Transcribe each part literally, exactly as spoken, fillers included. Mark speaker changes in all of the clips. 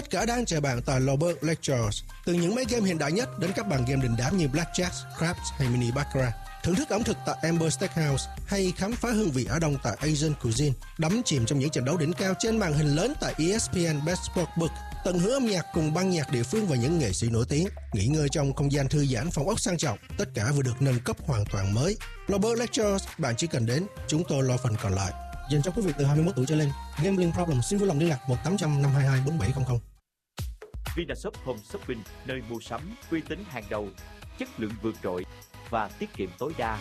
Speaker 1: Tất cả đang chờ bạn tại Lobert Lectures. Từ những máy game hiện đại nhất đến các bàn game đình đám như Blackjack, Craps hay Mini Baccarat. Thưởng thức ẩm thực tại Amber Steakhouse hay khám phá hương vị Á Đông tại Asian Cuisine. Đắm chìm trong những trận đấu đỉnh cao trên màn hình lớn tại E S P N Best Sportsbook. Tận hưởng âm nhạc cùng ban nhạc địa phương và những nghệ sĩ nổi tiếng. Nghỉ ngơi trong không gian thư giãn, phòng ốc sang trọng. Tất cả vừa được nâng cấp hoàn toàn mới. Lobert Lectures, bạn chỉ cần đến, chúng tôi lo phần còn lại. Dành cho quý vị từ hai mươi mốt tuổi trở lên. Gambling problem xin vui lòng liên lạc một tám trăm năm hai hai bốn bảy không không.
Speaker 2: Vinashop Home Shopping, nơi mua sắm uy tín hàng đầu, chất lượng vượt trội và tiết kiệm tối đa.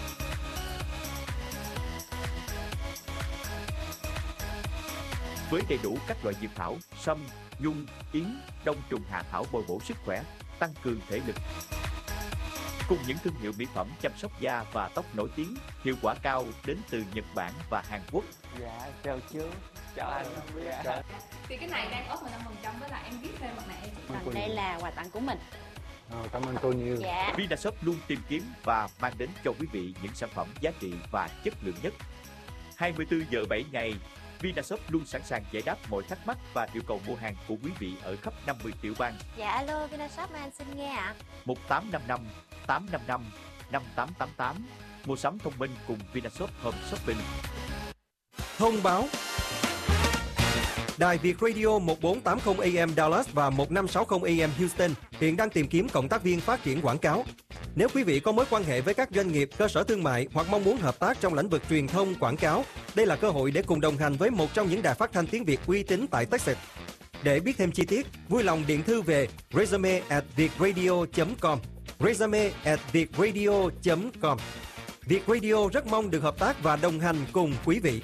Speaker 2: Với đầy đủ các loại dược thảo, sâm, nhung, yến, đông trùng hạ thảo bồi bổ sức khỏe, tăng cường thể lực. Cùng những thương hiệu mỹ phẩm chăm sóc da và tóc nổi tiếng, hiệu quả cao đến từ Nhật Bản và Hàn Quốc.
Speaker 3: Dạ, chào chú. Chào anh. Dạ.
Speaker 4: Thì cái này đang ốp mười lăm phần trăm với lại em viết thêm mặt nạ chị.
Speaker 5: Còn đây là quà tặng của mình.
Speaker 3: À, cảm ơn cô nhiều.
Speaker 5: Dạ.
Speaker 2: Vinashop luôn tìm kiếm và mang đến cho quý vị những sản phẩm giá trị và chất lượng nhất. hai mươi tư giờ bảy ngày, Vinashop luôn sẵn sàng giải đáp mọi thắc mắc và yêu cầu mua hàng của quý vị ở khắp năm mươi tiểu bang.
Speaker 5: Dạ alo, Vinashop anh xin nghe ạ.
Speaker 2: một tám năm năm tám năm năm năm tám tám tám. Mua sắm thông minh cùng Vinashop Home Shopping.
Speaker 6: Thông báo. Đài Việt Radio một bốn tám không A M Dallas và một năm sáu không A M Houston hiện đang tìm kiếm cộng tác viên phát triển quảng cáo. Nếu quý vị có mối quan hệ với các doanh nghiệp, cơ sở thương mại hoặc mong muốn hợp tác trong lĩnh vực truyền thông, quảng cáo, đây là cơ hội để cùng đồng hành với một trong những đài phát thanh tiếng Việt uy tín tại Texas. Để biết thêm chi tiết, vui lòng điện thư về resume at vietradio chấm com, resume at vietradio chấm com. Việt Radio rất mong được hợp tác và đồng hành cùng quý vị.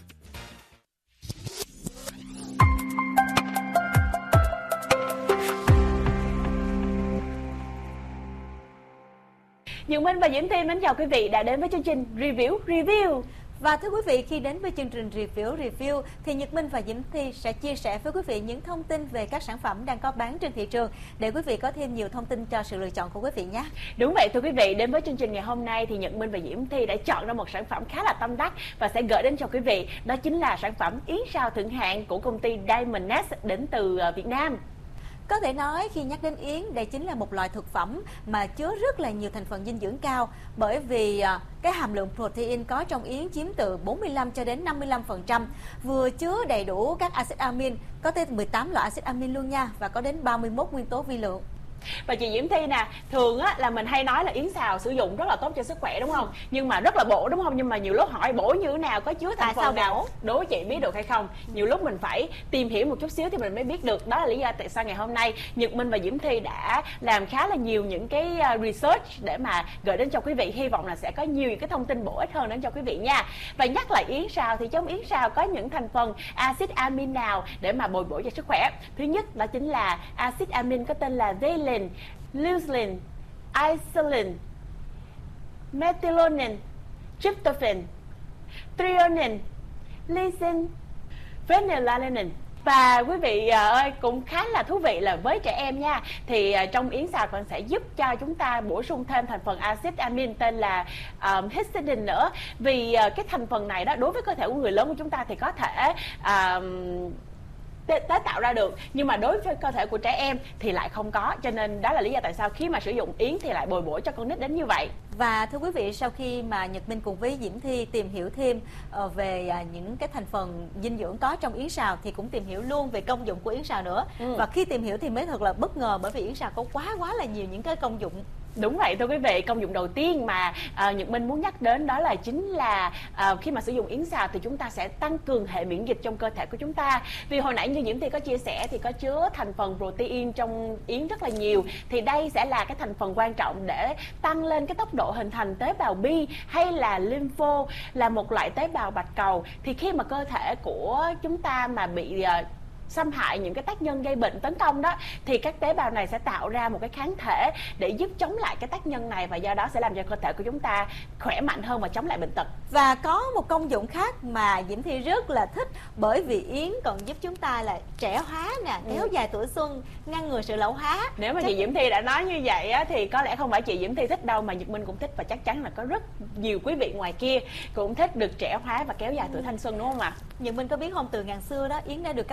Speaker 7: Nhật Minh và Diễm Thi mến chào quý vị đã đến với chương trình Review Review.
Speaker 8: Và thưa quý vị, khi đến với chương trình Review Review thì Nhật Minh và Diễm Thi sẽ chia sẻ với quý vị những thông tin về các sản phẩm đang có bán trên thị trường để quý vị có thêm nhiều thông tin cho sự lựa chọn của quý vị nhé.
Speaker 7: Đúng vậy thưa quý vị, đến với chương trình ngày hôm nay thì Nhật Minh và Diễm Thi đã chọn ra một sản phẩm khá là tâm đắc và sẽ gửi đến cho quý vị. Đó chính là sản phẩm yến sao thượng hạng của công ty Diamond Nest đến từ Việt Nam.
Speaker 8: Có thể nói khi nhắc đến yến, đây chính là một loại thực phẩm mà chứa rất là nhiều thành phần dinh dưỡng cao, bởi vì cái hàm lượng protein có trong yến chiếm từ bốn mươi lăm cho đến năm mươi lăm phần trăm, vừa chứa đầy đủ các axit amin, có tới mười tám loại axit amin luôn nha, và có đến ba mươi mốt nguyên tố vi lượng.
Speaker 7: Và chị Diễm Thi nè, thường á là mình hay nói là yến xào sử dụng rất là tốt cho sức khỏe đúng không? Nhưng mà rất là bổ đúng không? Nhưng mà nhiều lúc hỏi bổ như thế nào, có chứa thành phần nào, đố chị biết được hay không? Nhiều lúc mình phải tìm hiểu một chút xíu thì mình mới biết được. Đó là lý do tại sao ngày hôm nay Nhật Minh và Diễm Thi đã làm khá là nhiều những cái research để mà gửi đến cho quý vị. Hy vọng là sẽ có nhiều những cái thông tin bổ ích hơn đến cho quý vị nha. Và nhắc lại yến xào thì trong yến xào có những thành phần axit amin nào để mà bồi bổ cho sức khỏe? Thứ nhất đó chính là axit amin có tên là valine, leucine, isolin, methionine, tryptophan, threonine, lysine, phenylalanine. Và quý vị ơi, cũng khá là thú vị là với trẻ em nha, thì trong yến xào còn sẽ giúp cho chúng ta bổ sung thêm thành phần axit amin tên là um, histidine nữa. Vì uh, cái thành phần này đó đối với cơ thể của người lớn của chúng ta thì có thể um, tái tạo ra được, nhưng mà đối với cơ thể của trẻ em thì lại không có, cho nên đó là lý do tại sao khi mà sử dụng yến thì lại bồi bổ cho con nít đến như vậy.
Speaker 8: Và thưa quý vị, sau khi mà Nhật Minh cùng với Diễm Thi tìm hiểu thêm về những cái thành phần dinh dưỡng có trong yến xào thì cũng tìm hiểu luôn về công dụng của yến xào nữa. Ừ. Và khi tìm hiểu thì mới thật là bất ngờ, bởi vì yến xào có quá quá là nhiều những cái công dụng.
Speaker 7: Đúng vậy thưa quý vị, công dụng đầu tiên mà uh, Nhật Minh muốn nhắc đến đó là chính là uh, khi mà sử dụng yến xào thì chúng ta sẽ tăng cường hệ miễn dịch trong cơ thể của chúng ta. Vì hồi nãy như Diễm Thi có chia sẻ thì có chứa thành phần protein trong yến rất là nhiều, thì đây sẽ là cái thành phần quan trọng để tăng lên cái tốc độ hình thành tế bào B hay là lympho, là một loại tế bào bạch cầu. Thì khi mà cơ thể của chúng ta mà bị uh, xâm hại, những cái tác nhân gây bệnh tấn công đó, thì các tế bào này sẽ tạo ra một cái kháng thể để giúp chống lại cái tác nhân này, và do đó sẽ làm cho cơ thể của chúng ta khỏe mạnh hơn và chống lại bệnh tật.
Speaker 8: Và có một công dụng khác mà Diễm Thi rất là thích, bởi vì yến còn giúp chúng ta là trẻ hóa nè, kéo ừ. dài tuổi xuân, ngăn ngừa sự lão hóa.
Speaker 7: Nếu mà
Speaker 8: chắc...
Speaker 7: chị Diễm Thi đã nói như vậy á, thì có lẽ không phải chị Diễm Thi thích đâu mà Nhật Minh cũng thích, và chắc chắn là có rất nhiều quý vị ngoài kia cũng thích được trẻ hóa và kéo dài tuổi thanh xuân, đúng không ạ?
Speaker 8: Nhật Minh có biết không, từ ngàn xưa đó yến đã được các phi tần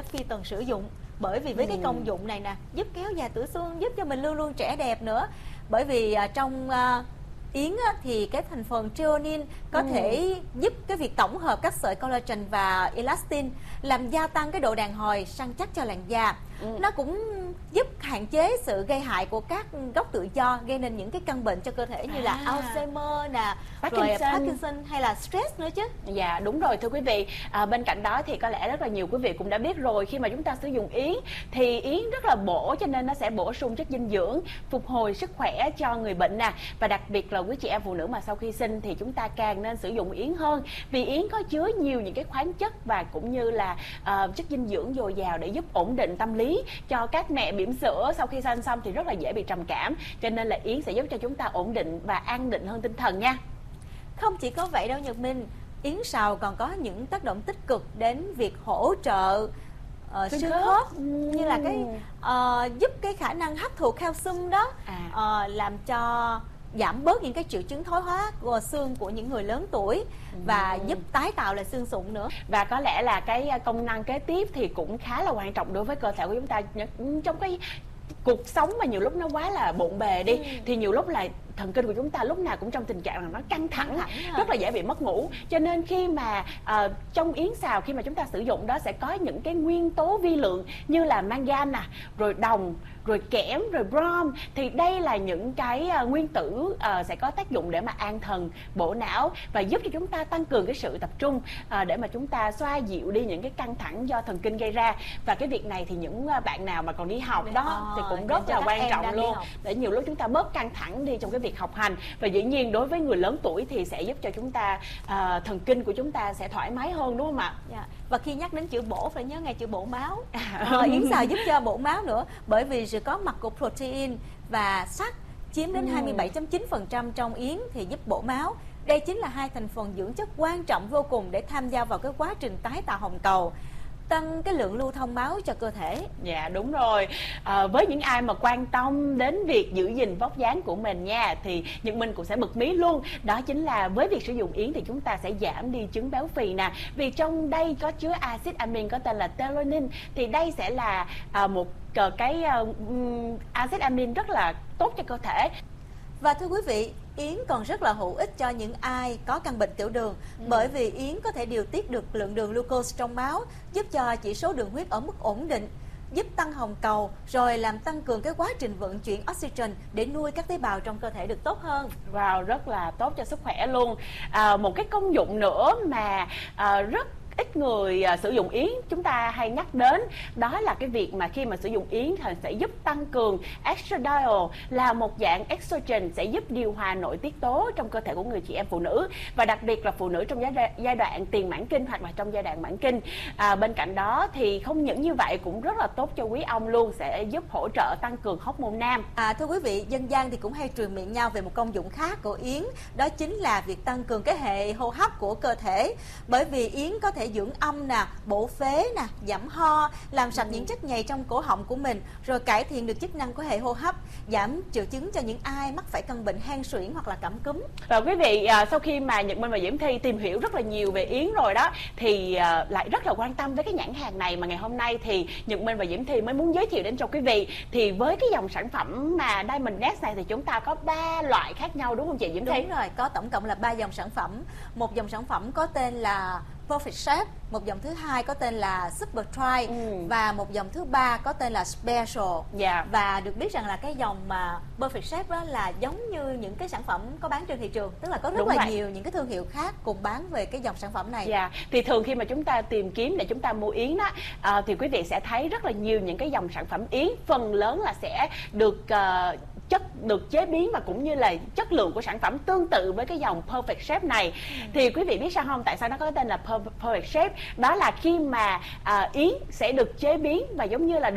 Speaker 8: cần sử dụng, bởi vì với ừ. cái công dụng này nè, giúp kéo dài tuổi xuân, giúp cho mình luôn luôn trẻ đẹp nữa. Bởi vì uh, trong uh, yến á, thì cái thành phần threonine có ừ. thể giúp cái việc tổng hợp các sợi collagen và elastin, làm gia tăng cái độ đàn hồi, săn chắc cho làn da. Ừ. Nó cũng giúp hạn chế sự gây hại của các gốc tự do, gây nên những cái căn bệnh cho cơ thể như à. là Alzheimer nè, rồi Parkinson hay là stress nữa chứ.
Speaker 7: Dạ đúng rồi thưa quý vị. À, bên cạnh đó thì có lẽ rất là nhiều quý vị cũng đã biết rồi, khi mà chúng ta sử dụng yến thì yến rất là bổ, cho nên nó sẽ bổ sung chất dinh dưỡng, phục hồi sức khỏe cho người bệnh nè. Và đặc biệt là quý chị em phụ nữ mà sau khi sinh thì chúng ta càng nên sử dụng yến hơn, vì yến có chứa nhiều những cái khoáng chất và cũng như là uh, chất dinh dưỡng dồi dào để giúp ổn định tâm lý cho các mẹ bỉm sữa sau khi sinh xong thì rất là dễ bị trầm cảm, cho nên là yến sẽ giúp cho chúng ta ổn định và an định hơn tinh thần nha.
Speaker 8: Không chỉ có vậy đâu Nhật Minh, yến sào còn có những tác động tích cực đến việc hỗ trợ uh, xương khớp, ừ. như là cái uh, giúp cái khả năng hấp thụ calcium đó, à. uh, làm cho giảm bớt những cái triệu chứng thoái hóa của xương của những người lớn tuổi và ừ. giúp tái tạo lại xương sụn nữa.
Speaker 7: Và có lẽ là cái công năng kế tiếp thì cũng khá là quan trọng đối với cơ thể của chúng ta. Trong cái cuộc sống mà nhiều lúc nó quá là bộn bề đi, ừ. thì nhiều lúc là thần kinh của chúng ta lúc nào cũng trong tình trạng là nó căng thẳng, căng thẳng rất là dễ bị mất ngủ. Cho nên khi mà uh, trong yến xào khi mà chúng ta sử dụng đó sẽ có những cái nguyên tố vi lượng như là mangan nè, rồi đồng, rồi kẽm, rồi brom, thì đây là những cái uh, nguyên tử uh, sẽ có tác dụng để mà an thần, bổ não và giúp cho chúng ta tăng cường cái sự tập trung, uh, để mà chúng ta xoa dịu đi những cái căng thẳng do thần kinh gây ra. Và cái việc này thì những uh, bạn nào mà còn đi học đó à, thì cũng rất là quan trọng luôn, để nhiều lúc chúng ta bớt căng thẳng đi trong cái việc học hành. Và dĩ nhiên đối với người lớn tuổi thì sẽ giúp cho chúng ta uh, thần kinh của chúng ta sẽ thoải mái hơn, đúng không ạ?
Speaker 8: Dạ. Và khi nhắc đến chữ bổ phải nhớ ngay chữ bổ máu. ờ, yến xào giúp cho bổ máu nữa, bởi vì sự có mặt của protein và sắt chiếm đến hai mươi bảy phẩy chín phần trăm trong yến thì giúp bổ máu. Đây chính là hai thành phần dưỡng chất quan trọng vô cùng để tham gia vào cái quá trình tái tạo hồng cầu, tăng cái lượng lưu thông máu cho cơ thể.
Speaker 7: Dạ đúng rồi. À, với những ai mà quan tâm đến việc giữ gìn vóc dáng của mình nha, thì Nhật Minh cũng sẽ bật mí luôn. Đó chính là với việc sử dụng yến thì chúng ta sẽ giảm đi chứng béo phì nè, vì trong đây có chứa axit amin có tên là threonine. Thì đây sẽ là à, một cái uh, axit amin rất là tốt cho cơ thể.
Speaker 8: Và thưa quý vị, yến còn rất là hữu ích cho những ai có căn bệnh tiểu đường, ừ. bởi vì yến có thể điều tiết được lượng đường glucose trong máu, giúp cho chỉ số đường huyết ở mức ổn định, giúp tăng hồng cầu, rồi làm tăng cường cái quá trình vận chuyển oxygen để nuôi các tế bào trong cơ thể được tốt hơn.
Speaker 7: Wow, rất là tốt cho sức khỏe luôn. À, một cái công dụng nữa mà à, rất ít người uh, sử dụng yến chúng ta hay nhắc đến, đó là cái việc mà khi mà sử dụng yến thì sẽ giúp tăng cường estradiol, là một dạng estrogen sẽ giúp điều hòa nội tiết tố trong cơ thể của người chị em phụ nữ, và đặc biệt là phụ nữ trong giai, giai đoạn tiền mãn kinh hoặc là trong giai đoạn mãn kinh. À, bên cạnh đó thì không những như vậy cũng rất là tốt cho quý ông luôn, sẽ giúp hỗ trợ tăng cường hormone nam.
Speaker 8: À, thưa quý vị, dân gian thì cũng hay truyền miệng nhau về một công dụng khác của yến, đó chính là việc tăng cường cái hệ hô hấp của cơ thể, bởi vì yến có thể dưỡng âm nè, bổ phế nè, giảm ho, làm sạch ừ. những chất nhầy trong cổ họng của mình, rồi cải thiện được chức năng của hệ hô hấp, giảm triệu chứng cho những ai mắc phải căn bệnh hen suyễn hoặc là cảm cúm.
Speaker 7: Và quý vị, à, sau khi mà Nhật Minh và Diễm Thi tìm hiểu rất là nhiều về yến rồi đó, thì à, lại rất là quan tâm với cái nhãn hàng này, mà ngày hôm nay thì Nhật Minh và Diễm Thi mới muốn giới thiệu đến cho quý vị. Thì với cái dòng sản phẩm mà Diamond Nest này thì chúng ta có ba loại khác nhau, đúng không chị Diễm Thi?
Speaker 8: Đúng rồi, có tổng cộng là ba dòng sản phẩm. Một dòng sản phẩm có tên là Perfect Shape, một dòng thứ hai có tên là Super Try, ừ. và một dòng thứ ba có tên là Special.
Speaker 7: Yeah.
Speaker 8: Và được biết rằng là cái dòng mà Perfect Shape đó là giống như những cái sản phẩm có bán trên thị trường, tức là có rất Đúng là vậy. nhiều những cái thương hiệu khác cùng bán về cái dòng sản phẩm này.
Speaker 7: Yeah. Thì thường khi mà chúng ta tìm kiếm để chúng ta mua yến đó, à, thì quý vị sẽ thấy rất là nhiều những cái dòng sản phẩm yến, phần lớn là sẽ được uh, chất được chế biến và cũng như là chất lượng của sản phẩm tương tự với cái dòng Perfect Shape này. Ừ. Thì quý vị biết sao không, tại sao nó có cái tên là Perfect Shape? Đó là khi mà à, yến sẽ được chế biến và giống như là được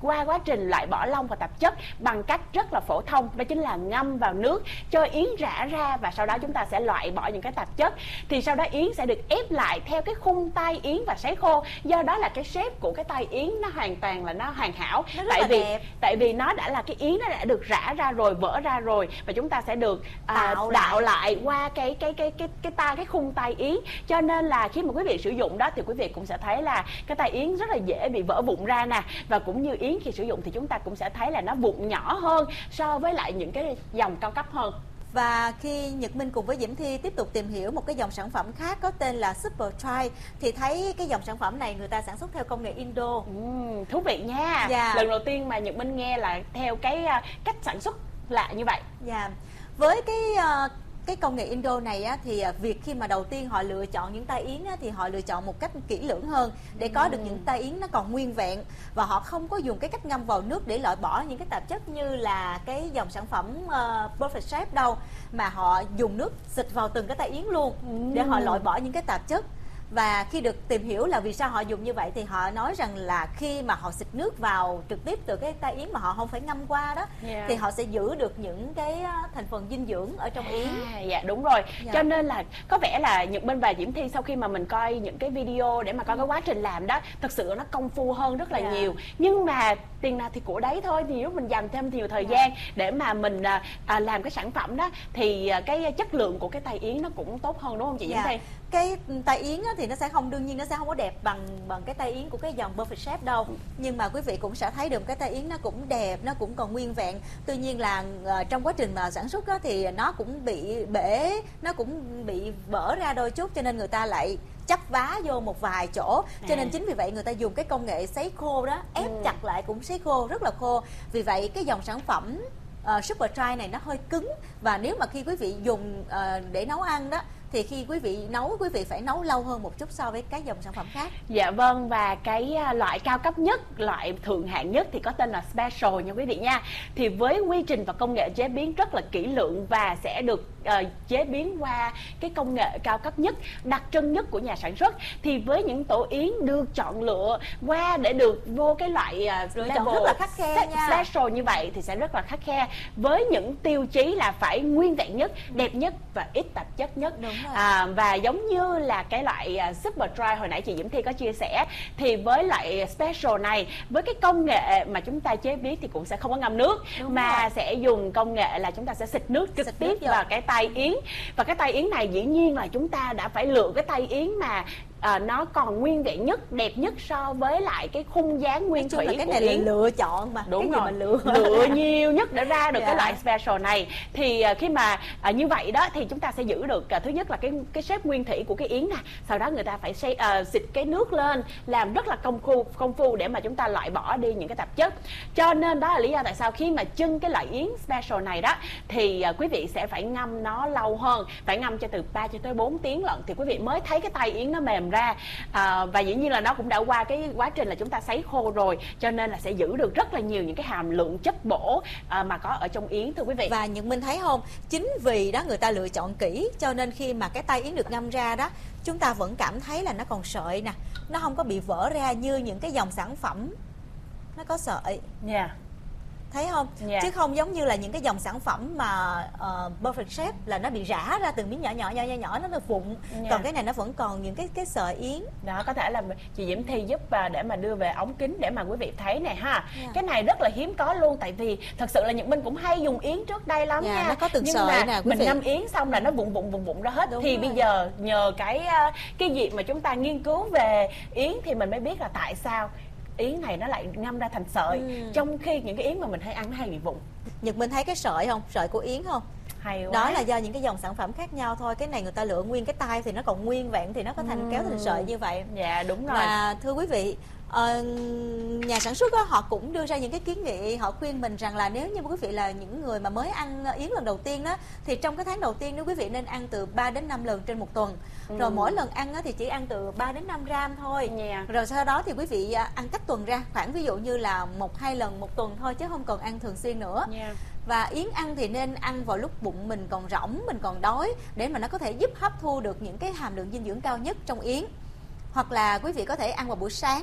Speaker 7: qua quá trình loại bỏ lông và tạp chất bằng cách rất là phổ thông, đó chính là ngâm vào nước cho yến rã ra, và sau đó chúng ta sẽ loại bỏ những cái tạp chất. Thì sau đó yến sẽ được ép lại theo cái khung tay yến và sấy khô. Do đó là cái shape của cái tay yến nó hoàn toàn là nó hoàn hảo,
Speaker 8: nó rất
Speaker 7: tại
Speaker 8: là
Speaker 7: vì
Speaker 8: đẹp.
Speaker 7: tại vì nó đã là cái yến nó đã được rã ra rồi, vỡ ra rồi, và chúng ta sẽ được à,
Speaker 8: Tạo
Speaker 7: đạo
Speaker 8: lại.
Speaker 7: lại qua cái cái cái cái cái tay cái khung tay yến. Cho nên là khi mà quý vị sử dụng đó thì quý vị cũng sẽ thấy là cái tay yến rất là dễ bị vỡ vụn ra nè, và cũng như yến khi sử dụng thì chúng ta cũng sẽ thấy là nó vụn nhỏ hơn so với lại những cái dòng cao cấp hơn.
Speaker 8: Và khi Nhật Minh cùng với Diễm Thi tiếp tục tìm hiểu một cái dòng sản phẩm khác có tên là Super Dry, thì thấy cái dòng sản phẩm này người ta sản xuất theo công nghệ Indo.
Speaker 7: Uhm, thú vị nha.
Speaker 8: Dạ.
Speaker 7: Lần đầu tiên mà Nhật Minh nghe là theo cái uh, cách sản xuất lạ như vậy.
Speaker 8: Dạ. Với cái uh, cái công nghệ Indo này á, thì uh, việc khi mà đầu tiên họ lựa chọn những tay yến á, thì họ lựa chọn một cách kỹ lưỡng hơn để có được những tay yến nó còn nguyên vẹn, và họ không có dùng cái cách ngâm vào nước để loại bỏ những cái tạp chất như là cái dòng sản phẩm uh, Perfect Shape đâu, mà họ dùng nước xịt vào từng cái tay yến luôn để họ loại bỏ những cái tạp chất. Và khi được tìm hiểu là vì sao họ dùng như vậy thì họ nói rằng là khi mà họ xịt nước vào trực tiếp từ cái tay yến mà họ không phải ngâm qua đó,
Speaker 7: Yeah.
Speaker 8: thì họ sẽ giữ được những cái thành phần dinh dưỡng ở trong yến.
Speaker 7: À, dạ đúng rồi.
Speaker 8: Dạ.
Speaker 7: Cho nên là có vẻ là Nhật Minh và Diễm Thi sau khi mà mình coi những cái video để mà coi cái quá trình làm đó, thật sự nó công phu hơn rất là
Speaker 8: Dạ.
Speaker 7: nhiều. Nhưng mà tiền nào thì của đấy thôi, thì nếu mình dành thêm nhiều thời
Speaker 8: Dạ.
Speaker 7: gian để mà mình à, à, làm cái sản phẩm đó thì à, cái chất lượng của cái tay yến nó cũng tốt hơn, đúng không chị Diễm
Speaker 8: Dạ.
Speaker 7: Thi?
Speaker 8: Cái tay yến á, thì nó sẽ không, đương nhiên nó sẽ không có đẹp bằng bằng cái tay yến của cái dòng Perfect Shape đâu, nhưng mà quý vị cũng sẽ thấy được cái tay yến nó cũng đẹp, nó cũng còn nguyên vẹn. Tuy nhiên là uh, trong quá trình mà sản xuất á, thì nó cũng bị bể, nó cũng bị vỡ ra đôi chút, cho nên người ta lại chắp vá vô một vài chỗ, cho nên
Speaker 7: À.
Speaker 8: chính vì vậy người ta dùng cái công nghệ sấy khô đó, ép
Speaker 7: Ừ.
Speaker 8: chặt lại cũng sấy khô rất là khô. Vì vậy cái dòng sản phẩm uh, Super Dry này nó hơi cứng, và nếu mà khi quý vị dùng uh, để nấu ăn đó, thì khi quý vị nấu, quý vị phải nấu lâu hơn một chút so với các dòng sản phẩm khác.
Speaker 7: Dạ vâng, và cái à, loại cao cấp nhất, loại thượng hạng nhất thì có tên là Special nha quý vị nha. Thì với quy trình và công nghệ chế biến rất là kỹ lưỡng và sẽ được uh, chế biến qua cái công nghệ cao cấp nhất, đặc trưng nhất của nhà sản xuất. Thì với những tổ yến được chọn lựa qua để được vô cái loại uh,
Speaker 8: Lựa chọn
Speaker 7: level
Speaker 8: rất là khắt khe
Speaker 7: spe-
Speaker 8: nha.
Speaker 7: Special như vậy thì sẽ rất là khắt khe, với những tiêu chí là phải nguyên vẹn nhất, đẹp nhất và ít tạp chất nhất.
Speaker 8: Đúng rồi.
Speaker 7: À, và giống như là cái loại uh, Super Dry hồi nãy chị Diễm Thi có chia sẻ, thì với loại Special này, với cái công nghệ mà chúng ta chế biến thì cũng sẽ không có ngâm nước,
Speaker 8: Đúng
Speaker 7: mà
Speaker 8: rồi.
Speaker 7: sẽ dùng công nghệ là chúng ta sẽ xịt nước trực
Speaker 8: Xịt
Speaker 7: tiếp
Speaker 8: nước vô.
Speaker 7: vào cái tay yến. Và cái tay yến này dĩ nhiên là chúng ta đã phải lựa cái tay yến mà à, nó còn nguyên vẹn nhất, đẹp nhất so với lại cái khung dáng nguyên
Speaker 8: Nói chung
Speaker 7: thủy
Speaker 8: là cái
Speaker 7: của
Speaker 8: này là
Speaker 7: yến.
Speaker 8: lựa chọn mà.
Speaker 7: Đúng
Speaker 8: cái gì
Speaker 7: rồi,
Speaker 8: mà lựa
Speaker 7: lựa nhiều nhất để ra được
Speaker 8: Dạ.
Speaker 7: cái loại Special này. Thì à, khi mà à, như vậy đó thì chúng ta sẽ giữ được à, thứ nhất là cái cái shape nguyên thủy của cái yến nè, sau đó người ta phải xây, à, xịt cái nước lên, làm rất là công phu công phu để mà chúng ta loại bỏ đi những cái tạp chất. Cho nên đó là lý do tại sao khi mà trưng cái loại yến Special này đó thì à, quý vị sẽ phải ngâm nó lâu hơn, phải ngâm cho từ ba cho tới bốn tiếng lận thì quý vị mới thấy cái tay yến nó mềm ra. À, và dĩ nhiên là nó cũng đã qua cái quá trình là chúng ta sấy khô rồi, cho nên là sẽ giữ được rất là nhiều những cái hàm lượng chất bổ à, mà có ở trong yến, thưa quý vị.
Speaker 8: Và Nhật Minh thấy không, chính vì đó người ta lựa chọn kỹ, cho nên khi mà cái tay yến được ngâm ra đó, chúng ta vẫn cảm thấy là nó còn sợi nè, nó không có bị vỡ ra như những cái dòng sản phẩm nó có sợi.
Speaker 7: Dạ.
Speaker 8: Thấy không?
Speaker 7: Dạ.
Speaker 8: Chứ không giống như là những cái dòng sản phẩm mà uh, Perfect Shape là nó bị rã ra từng miếng nhỏ nhỏ nhỏ nhỏ nhỏ, nó được vụn.
Speaker 7: Dạ.
Speaker 8: Còn cái này nó vẫn còn những cái cái sợi yến.
Speaker 7: Đó, có thể là chị Diễm Thi giúp à, để mà đưa về ống kính để mà quý vị thấy này ha.
Speaker 8: Dạ.
Speaker 7: Cái này rất là hiếm có luôn, tại vì thật sự là Nhật Minh cũng hay dùng yến trước đây lắm
Speaker 8: Dạ,
Speaker 7: nha.
Speaker 8: nó có từng
Speaker 7: Nhưng
Speaker 8: sợi
Speaker 7: mà
Speaker 8: nè, quý
Speaker 7: mình
Speaker 8: vị.
Speaker 7: ngâm yến xong là nó vụn vụn vụn vụn ra hết.
Speaker 8: Đúng
Speaker 7: Thì
Speaker 8: rồi.
Speaker 7: bây giờ nhờ cái à, cái gì mà chúng ta nghiên cứu về yến thì mình mới biết là tại sao yến này nó lại ngâm ra thành sợi,
Speaker 8: Ừ.
Speaker 7: trong khi những cái yến mà mình hay ăn nó hay bị vụn.
Speaker 8: Nhật Minh thấy cái sợi không? Sợi của yến không?
Speaker 7: Hay quá.
Speaker 8: Đó là do những cái dòng sản phẩm khác nhau thôi. Cái này người ta lựa nguyên cái tay thì nó còn nguyên vẹn, thì nó có thành kéo thành sợi như vậy.
Speaker 7: Dạ đúng rồi.
Speaker 8: Và thưa quý vị, ờ, nhà sản xuất đó, họ cũng đưa ra những cái kiến nghị, họ khuyên mình rằng là nếu như quý vị là những người mà mới ăn yến lần đầu tiên đó, thì trong cái tháng đầu tiên nếu quý vị nên ăn từ ba đến năm lần trên một tuần.
Speaker 7: Ừ.
Speaker 8: Rồi mỗi lần ăn á thì chỉ ăn từ ba đến năm gram thôi.
Speaker 7: Dạ.
Speaker 8: Rồi sau đó thì quý vị à, ăn cách tuần ra, khoảng ví dụ như là một hai lần một tuần thôi, chứ không còn ăn thường xuyên nữa.
Speaker 7: Dạ.
Speaker 8: Và yến ăn thì nên ăn vào lúc bụng mình còn rỗng, mình còn đói, để mà nó có thể giúp hấp thu được những cái hàm lượng dinh dưỡng cao nhất trong yến. Hoặc là quý vị có thể ăn vào buổi sáng nè,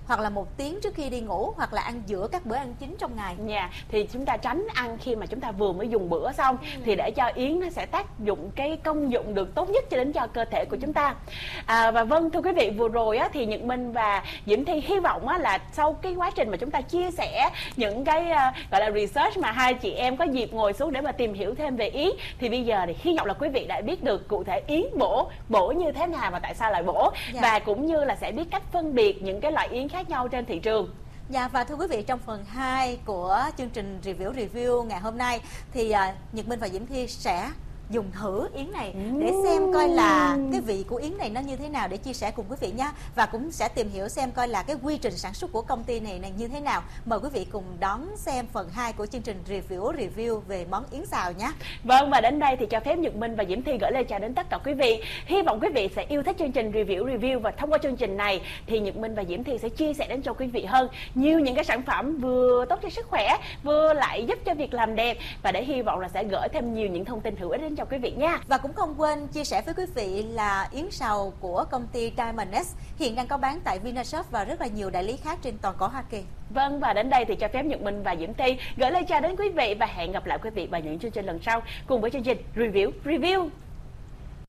Speaker 8: hoặc là một tiếng trước khi đi ngủ, hoặc là ăn giữa các bữa ăn chính trong ngày.
Speaker 7: Dạ, yeah. Thì chúng ta tránh ăn khi mà chúng ta vừa mới dùng bữa xong, ừ. thì để cho yến nó sẽ tác dụng cái công dụng được tốt nhất cho đến cho cơ thể của chúng ta. À, và vâng, thưa quý vị, vừa rồi á, thì Nhật Minh và Diễm Thi hy vọng á, là sau cái quá trình mà chúng ta chia sẻ những cái uh, gọi là research mà hai chị em có dịp ngồi xuống để mà tìm hiểu thêm về yến, thì bây giờ thì hy vọng là quý vị đã biết được cụ thể yến bổ bổ như thế nào và tại sao lại bổ, dạ. và cũng như là sẽ biết cách phân biệt những cái loại yến khác nhau trên thị trường.
Speaker 8: Dạ, và thưa quý vị, trong phần hai của chương trình review review ngày hôm nay thì uh, Nhật Minh và Diễm Thi sẽ dùng thử yến này để xem coi là cái vị của yến này nó như thế nào, để chia sẻ cùng quý vị nha. Và cũng sẽ tìm hiểu xem coi là cái quy trình sản xuất của công ty này này như thế nào. Mời quý vị cùng đón xem phần hai của chương trình review review về món yến xào nhé.
Speaker 7: Vâng, và đến đây thì cho phép Nhật Minh và Diễm Thi gửi lời chào đến tất cả quý vị. Hy vọng quý vị sẽ yêu thích chương trình review review, và thông qua chương trình này thì Nhật Minh và Diễm Thi sẽ chia sẻ đến cho quý vị hơn nhiều những cái sản phẩm vừa tốt cho sức khỏe, vừa lại giúp cho việc làm đẹp, và để hy vọng là sẽ gửi thêm nhiều những thông tin hữu ích đến cho quý vị nha.
Speaker 8: Và cũng không quên chia sẻ với quý vị là yến xào của công ty Diamond X hiện đang có bán tại Vinashop và rất là nhiều đại lý khác trên toàn cõi Hoa Kỳ.
Speaker 7: Vâng, và đến đây thì cho phép Nhật Minh và Diễm Thi gửi lời chào đến quý vị, và hẹn gặp lại quý vị vào những chương trình lần sau cùng với chương trình Review Review.